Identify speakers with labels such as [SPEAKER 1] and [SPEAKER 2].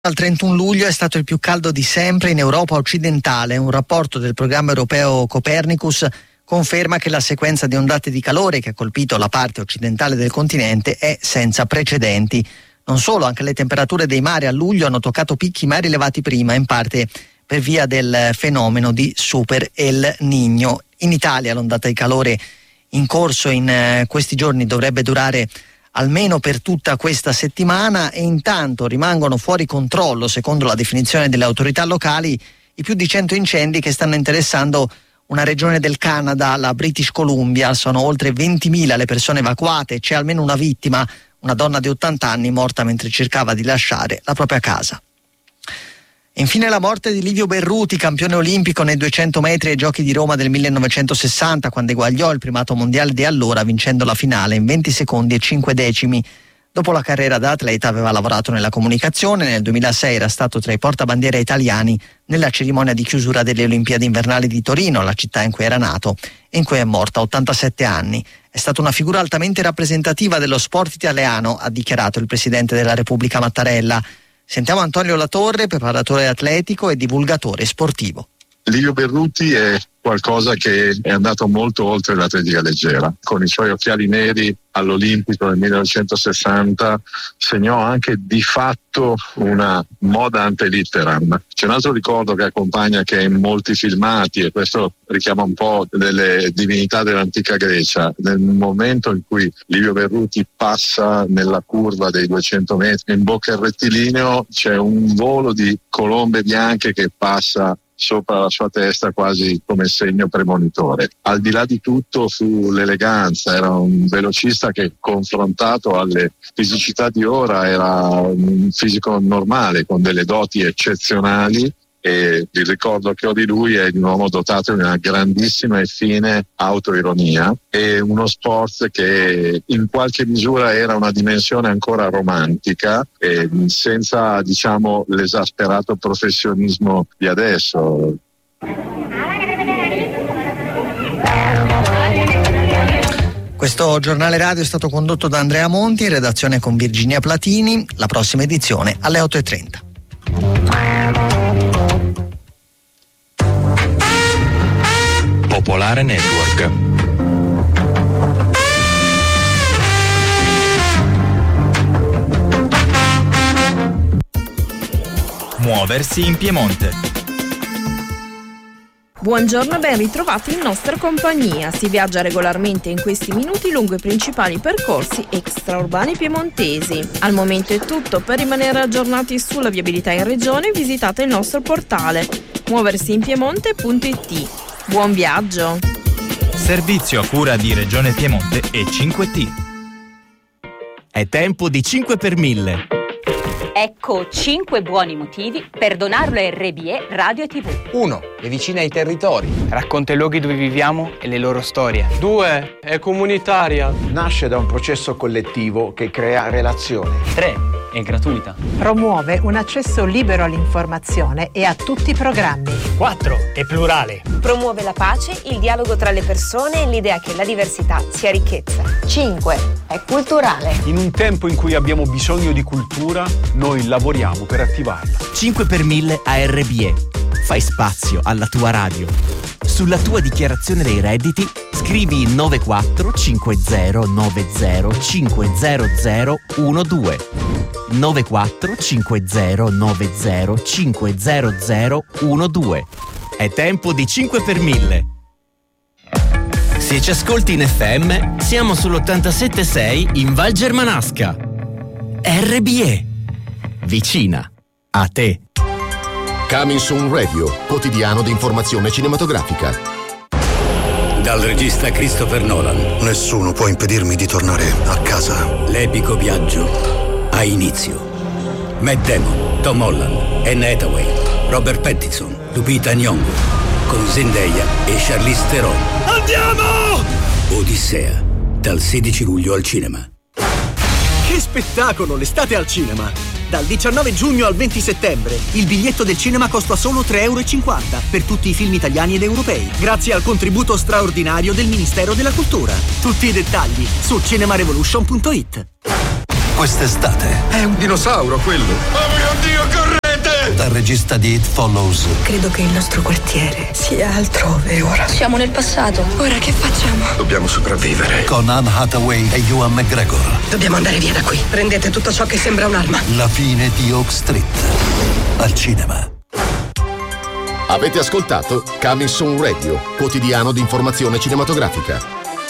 [SPEAKER 1] Al 31 luglio è stato il più caldo di sempre in Europa occidentale. Un rapporto del programma europeo Copernicus conferma che la sequenza di ondate di calore che ha colpito la parte occidentale del continente è senza precedenti. Non solo, anche le temperature dei mari a luglio hanno toccato picchi mai rilevati prima, in parte per via del fenomeno di Super El Niño. In Italia l'ondata di calore in corso in questi giorni dovrebbe durare almeno per tutta questa settimana e intanto rimangono fuori controllo, secondo la definizione delle autorità locali, i più di 100 incendi che stanno interessando una regione del Canada, la British Columbia. Sono oltre 20.000 le persone evacuate, c'è almeno una vittima, una donna di 80 anni morta mentre cercava di lasciare la propria casa. Infine la morte di Livio Berruti, campione olimpico nei 200 metri ai Giochi di Roma del 1960, quando eguagliò il primato mondiale di allora vincendo la finale in 20 secondi e 5 decimi. Dopo la carriera da atleta aveva lavorato nella comunicazione, nel 2006 era stato tra i portabandiera italiani nella cerimonia di chiusura delle Olimpiadi invernali di Torino, la città in cui era nato e in cui è morta a 87 anni. È stata una figura altamente rappresentativa dello sport italiano, ha dichiarato il presidente della Repubblica Mattarella. Sentiamo Antonio Latorre, preparatore atletico e divulgatore sportivo.
[SPEAKER 2] Livio Berruti è qualcosa che è andato molto oltre l'atletica leggera. Con i suoi occhiali neri all'Olimpico nel 1960 segnò anche di fatto una moda ante litteram. C'è un altro ricordo che accompagna, che è in molti filmati, e questo richiama un po' delle divinità dell'antica Grecia. Nel momento in cui Livio Berruti passa nella curva dei 200 metri in bocca al rettilineo, c'è un volo di colombe bianche che passa sopra la sua testa quasi come segno premonitore. Al di là di tutto fu l'eleganza, era un velocista che confrontato alle fisicità di ora era un fisico normale con delle doti eccezionali, e il ricordo che ho di lui è di un uomo dotato di una grandissima e fine autoironia e uno sport che in qualche misura era una dimensione ancora romantica e senza, diciamo, l'esasperato professionismo di adesso.
[SPEAKER 1] Questo giornale radio è stato condotto da Andrea Monti, in redazione con Virginia Platini. La prossima edizione alle 8:30.
[SPEAKER 3] Popolare Network. Muoversi in Piemonte.
[SPEAKER 4] Buongiorno e ben ritrovati in nostra compagnia. Si viaggia regolarmente in questi minuti lungo i principali percorsi extraurbani piemontesi. Al momento è tutto. Per rimanere aggiornati sulla viabilità in regione visitate il nostro portale muoversiinpiemonte.it. Buon viaggio!
[SPEAKER 3] Servizio a cura di Regione Piemonte e 5T.
[SPEAKER 5] È tempo di 5 per 1000.
[SPEAKER 6] Ecco 5 buoni motivi per donarlo a RBE Radio e TV.
[SPEAKER 7] 1. È vicina ai territori.
[SPEAKER 8] Racconta i luoghi dove viviamo e le loro storie.
[SPEAKER 9] 2. È comunitaria.
[SPEAKER 10] Nasce da un processo collettivo che crea relazione.
[SPEAKER 8] 3. È gratuita.
[SPEAKER 11] Promuove un accesso libero all'informazione e a tutti i programmi.
[SPEAKER 12] 4. È plurale.
[SPEAKER 13] Promuove la pace, il dialogo tra le persone e l'idea che la diversità sia ricchezza.
[SPEAKER 14] 5. È culturale.
[SPEAKER 15] In un tempo in cui abbiamo bisogno di cultura, noi lavoriamo per attivarla.
[SPEAKER 5] 5 per 1000 a RBE. Fai spazio alla tua radio. Sulla tua dichiarazione dei redditi scrivi 945090500012 945090500012. È tempo di 5 per 1000. Se ci ascolti in FM, siamo sull'87.6 in Val Germanasca. RBE. Vicina a te.
[SPEAKER 16] Coming Soon Radio, quotidiano di informazione cinematografica.
[SPEAKER 17] Dal regista Christopher Nolan.
[SPEAKER 18] Nessuno può impedirmi di tornare a casa.
[SPEAKER 17] L'epico viaggio ha inizio. Matt Damon, Tom Holland, Anne Hathaway, Robert Pattinson, Lupita Nyong'o, con Zendaya e Charlize Theron.
[SPEAKER 18] Andiamo!
[SPEAKER 17] Odissea, dal 16 luglio al cinema.
[SPEAKER 19] Che spettacolo, l'estate al cinema! Dal 19 giugno al 20 settembre il biglietto del cinema costa solo €3,50 per tutti i film italiani ed europei, grazie al contributo straordinario del Ministero della Cultura. Tutti i dettagli su cinemarevolution.it.
[SPEAKER 18] quest'estate.
[SPEAKER 20] È un dinosauro quello.
[SPEAKER 18] Oh mio Dio, correte!
[SPEAKER 20] Dal regista di It Follows.
[SPEAKER 21] Credo che il nostro quartiere sia altrove ora.
[SPEAKER 22] Siamo nel passato. Ora che facciamo?
[SPEAKER 20] Dobbiamo sopravvivere. Con Anne Hathaway e Ewan McGregor.
[SPEAKER 21] Dobbiamo andare via da qui. Prendete tutto ciò che sembra un'arma.
[SPEAKER 20] La fine di Oak Street. Al cinema.
[SPEAKER 16] Avete ascoltato Coming Soon Radio, quotidiano di informazione cinematografica.